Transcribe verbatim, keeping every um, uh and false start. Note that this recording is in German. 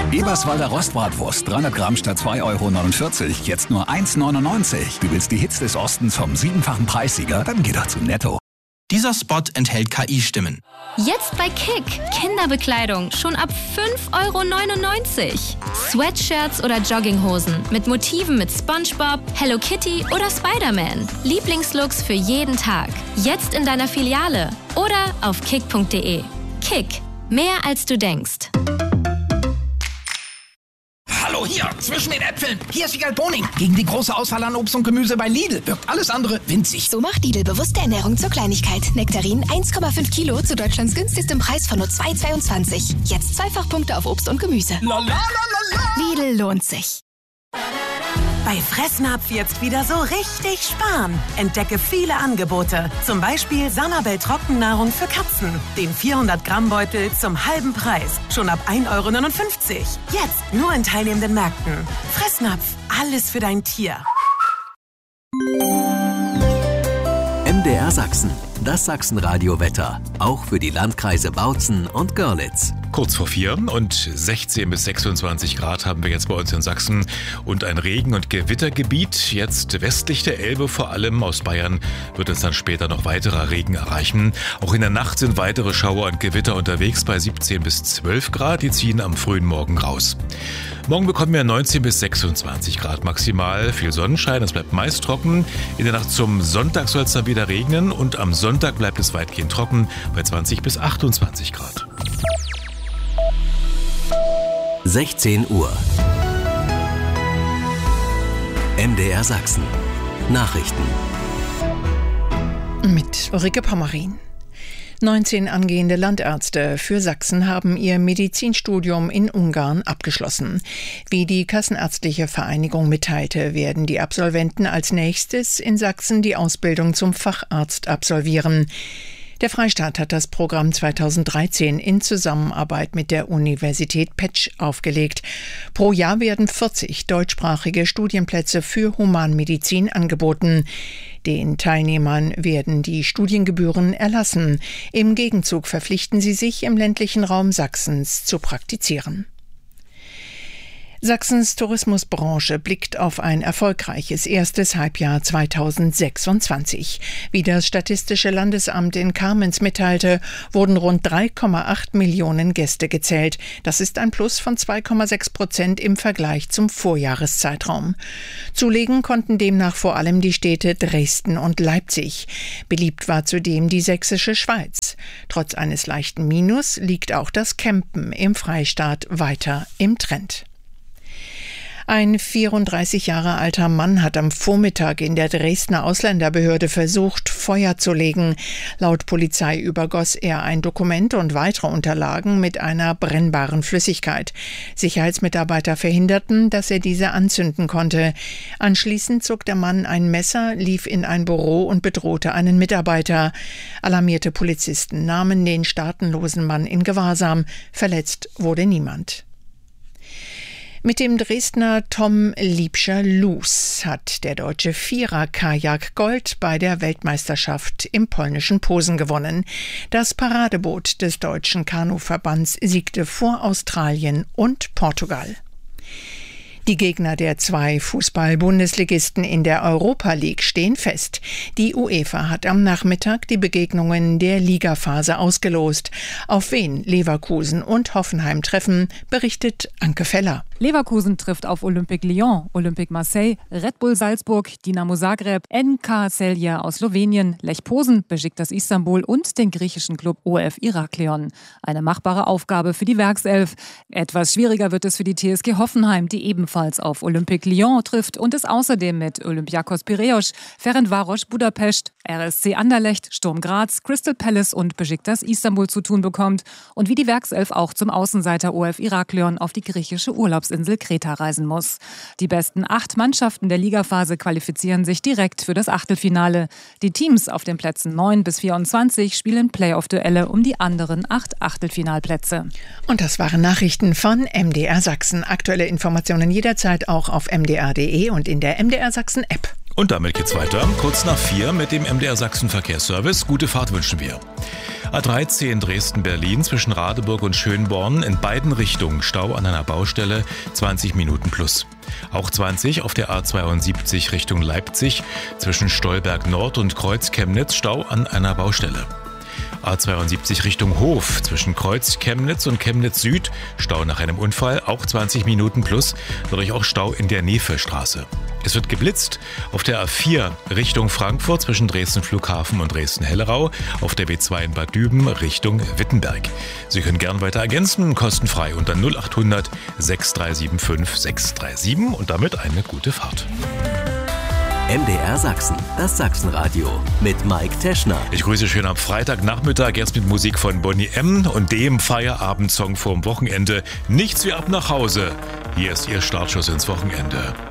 Eberswalder Rostbratwurst, dreihundert Gramm statt zwei Euro neunundvierzig, jetzt nur eins neunundneunzig. Du willst die Hits des Ostens vom siebenfachen Preissieger? Dann geh doch zu Netto. Dieser Spot enthält K I-Stimmen. Jetzt bei Kick. Kinderbekleidung schon ab fünf Euro neunundneunzig. Sweatshirts oder Jogginghosen mit Motiven mit SpongeBob, Hello Kitty oder Spider-Man. Lieblingslooks für jeden Tag. Jetzt in deiner Filiale oder auf kick punkt de. Kick. Mehr als du denkst. Hallo, hier, zwischen den Äpfeln. Hier ist Wiegald Boning. Gegen die große Auswahl an Obst und Gemüse bei Lidl wirkt alles andere winzig. So macht Lidl bewusste Ernährung zur Kleinigkeit. Nektarinen eins Komma fünf Kilo zu Deutschlands günstigstem Preis von nur zwei Euro zweiundzwanzig. Jetzt Zweifachpunkte auf Obst und Gemüse. La, la, la, la, la. Lidl lohnt sich. Bei Fressnapf jetzt wieder so richtig sparen. Entdecke viele Angebote. Zum Beispiel Sanabel Trockennahrung für Katzen. Den vierhundert Gramm Beutel zum halben Preis. Schon ab ein Euro neunundfünfzig. Jetzt nur in teilnehmenden Märkten. Fressnapf. Alles für dein Tier. M D R Sachsen. Das Sachsenradio-Wetter. Auch für die Landkreise Bautzen und Görlitz. Kurz vor vier und sechzehn bis sechsundzwanzig Grad haben wir jetzt bei uns in Sachsen und ein Regen- und Gewittergebiet. Jetzt westlich der Elbe, vor allem aus Bayern, wird es dann später noch weiterer Regen erreichen. Auch in der Nacht sind weitere Schauer und Gewitter unterwegs bei siebzehn bis zwölf Grad. Die ziehen am frühen Morgen raus. Morgen bekommen wir neunzehn bis sechsundzwanzig Grad maximal. Viel Sonnenschein, es bleibt meist trocken. In der Nacht zum Sonntag soll es dann wieder regnen und am Sonntag bleibt es weitgehend trocken bei zwanzig bis achtundzwanzig Grad. sechzehn Uhr. M D R Sachsen. Nachrichten. Mit Ulrike Pommerin. neunzehn angehende Landärzte für Sachsen haben ihr Medizinstudium in Ungarn abgeschlossen. Wie die Kassenärztliche Vereinigung mitteilte, werden die Absolventen als nächstes in Sachsen die Ausbildung zum Facharzt absolvieren. Der Freistaat hat das Programm zweitausenddreizehn in Zusammenarbeit mit der Universität Pécs aufgelegt. Pro Jahr werden vierzig deutschsprachige Studienplätze für Humanmedizin angeboten. Den Teilnehmern werden die Studiengebühren erlassen. Im Gegenzug verpflichten sie sich, im ländlichen Raum Sachsens zu praktizieren. Sachsens Tourismusbranche blickt auf ein erfolgreiches erstes Halbjahr zweitausendsechsundzwanzig. Wie das Statistische Landesamt in Kamenz mitteilte, wurden rund drei Komma acht Millionen Gäste gezählt. Das ist ein Plus von zwei Komma sechs Prozent im Vergleich zum Vorjahreszeitraum. Zulegen konnten demnach vor allem die Städte Dresden und Leipzig. Beliebt war zudem die Sächsische Schweiz. Trotz eines leichten Minus liegt auch das Campen im Freistaat weiter im Trend. Ein vierunddreißig Jahre alter Mann hat am Vormittag in der Dresdner Ausländerbehörde versucht, Feuer zu legen. Laut Polizei übergoss er ein Dokument und weitere Unterlagen mit einer brennbaren Flüssigkeit. Sicherheitsmitarbeiter verhinderten, dass er diese anzünden konnte. Anschließend zog der Mann ein Messer, lief in ein Büro und bedrohte einen Mitarbeiter. Alarmierte Polizisten nahmen den staatenlosen Mann in Gewahrsam. Verletzt wurde niemand. Mit dem Dresdner Tom Liebscher-Luz hat der deutsche Vierer-Kajak Gold bei der Weltmeisterschaft im polnischen Posen gewonnen. Das Paradeboot des deutschen Kanuverbands siegte vor Australien und Portugal. Die Gegner der zwei Fußball-Bundesligisten in der Europa League stehen fest. Die UEFA hat am Nachmittag die Begegnungen der Ligaphase ausgelost. Auf wen Leverkusen und Hoffenheim treffen, berichtet Anke Feller. Leverkusen trifft auf Olympique Lyon, Olympique Marseille, Red Bull Salzburg, Dinamo Zagreb, N K Celje aus Slowenien, Lech Posen, Besiktas Istanbul und den griechischen Klub O F Iraklion. Eine machbare Aufgabe für die Werkself. Etwas schwieriger wird es für die T S G Hoffenheim, die ebenfalls auf Olympique Lyon trifft und es außerdem mit Olympiakos Piräus, Ferencváros Budapest, R S C Anderlecht, Sturm Graz, Crystal Palace und Besiktas Istanbul zu tun bekommt und wie die Werkself auch zum Außenseiter O F Iraklion auf die griechische Urlaubsinsel Kreta reisen muss. Die besten acht Mannschaften der Ligaphase qualifizieren sich direkt für das Achtelfinale. Die Teams auf den Plätzen neun bis vierundzwanzig spielen Playoff-Duelle um die anderen acht Achtelfinalplätze. Und das waren Nachrichten von M D R Sachsen. Aktuelle Informationen jederzeit auch auf m d r punkt d e und in der M D R Sachsen App. Und damit geht's weiter. Kurz nach vier mit dem M D R Sachsen Verkehrsservice. Gute Fahrt wünschen wir. A dreizehn Dresden-Berlin zwischen Radeburg und Schönborn in beiden Richtungen Stau an einer Baustelle, zwanzig Minuten plus. Auch zwanzig auf der A zweiundsiebzig Richtung Leipzig zwischen Stolberg Nord und Kreuz Chemnitz Stau an einer Baustelle. A zweiundsiebzig Richtung Hof zwischen Kreuz Chemnitz und Chemnitz Süd Stau nach einem Unfall, auch zwanzig Minuten plus, dadurch auch Stau in der Nefe-Straße. Es wird geblitzt auf der A vier Richtung Frankfurt zwischen Dresden Flughafen und Dresden Hellerau, auf der B zwei in Bad Düben Richtung Wittenberg. Sie können gern weiter ergänzen, kostenfrei unter null acht hundert sechs drei sieben fünf sechs drei sieben und damit eine gute Fahrt. M D R Sachsen, das Sachsenradio mit Mike Teschner. Ich grüße schön am Freitagnachmittag, jetzt mit Musik von Bonnie M. und dem Feierabendsong vorm Wochenende. Nichts wie ab nach Hause. Hier ist Ihr Startschuss ins Wochenende.